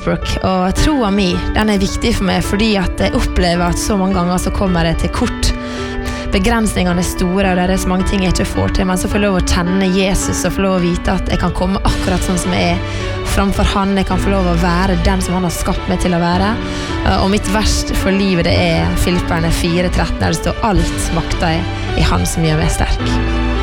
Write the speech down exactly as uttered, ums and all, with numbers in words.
Facebook, og troa mi, den er viktig for meg, fordi at jeg opplever at så mange ganger så kommer jeg til kort. Begrensningene er store, og det er så mange ting jeg ikke får til, men så får jeg lov å kjenne Jesus, og få lov å vite at jeg kan komme akkurat sånn som jeg er framfor han. Jeg kan få lov å være den som han har skapt meg til å være. Og mitt verst for livet, det er Filipperne fire tretten, der det står alt makter jeg i han som gjør meg sterk.